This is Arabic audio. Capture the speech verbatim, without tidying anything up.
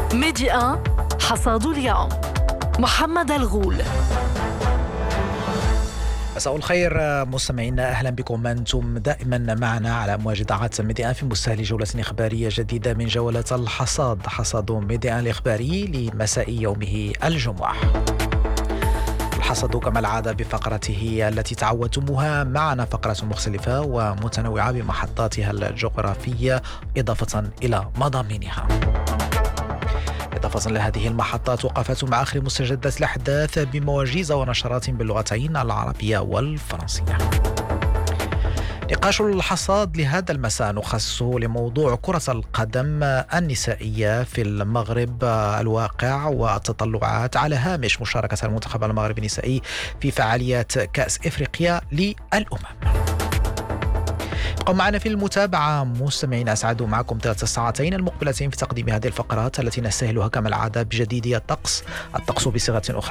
ميديا حصاد اليوم. محمد الغول. مساء الخير مستمعينا، أهلا بكم. أنتم دائما معنا على أمواج إذاعة ميديا في مستهل جولة إخبارية جديدة من جولة الحصاد، حصاد ميديا الإخباري لمساء يومه الجمعة. الحصاد كما العادة بفقرته التي تعودتموها معنا، فقرة مختلفة ومتنوعة بمحطاتها الجغرافية إضافة إلى مضامينها. إضافة لهذه المحطات، وقفات مع آخر مستجدات الأحداث بمواجيز ونشرات باللغتين العربية والفرنسية. نقاش الحصاد لهذا المساء نخصصه لموضوع كرة القدم النسائية في المغرب، الواقع والتطلعات على هامش مشاركة المنتخب المغربي النسائي في فعاليات كأس إفريقيا للأمم. ابقوا معنا في المتابعة مستمعين، أسعد معكم ثلاث ساعتين المقبلتين في تقديم هذه الفقرات التي نستهلها كما العادة بجديد الطقس الطقس بصيغة أخرى